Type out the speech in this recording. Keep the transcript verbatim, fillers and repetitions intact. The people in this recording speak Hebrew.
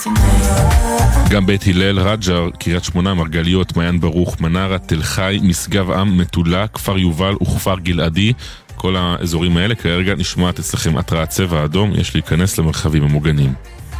גם בית הלל, רג'ר, קריית שמונה, מרגליות, מעיין ברוך, מנרה, תל חי, משגב עם, מטולה, כפר יובל וכפר גלעדי. כל האזורים האלה כרגע נשמעת אצלכם התרעת צבע אדום, יש להיכנס למרחבים המוגנים.